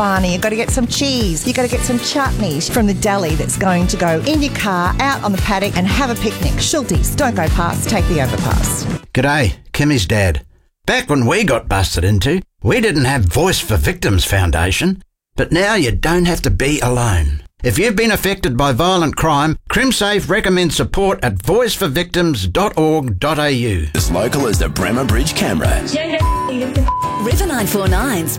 Stefani. You've got to get some cheese. You've got to get some chutneys from the deli that's going to go in your car, out on the paddock and have a picnic. Schulte's, don't go past, take the overpass. G'day, Kimmy's dad. Back when we got busted into, we didn't have Voice for Victims Foundation, but now you don't have to be alone. If you've been affected by violent crime, CrimSafe recommends support at voiceforvictims.org.au. As local as the Bremer Bridge camera. River 949's